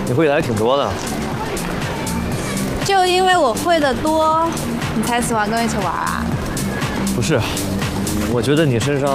你会的还挺多的。 就因为我会的多，你才喜欢跟我一起玩啊？ 不是，我觉得你身上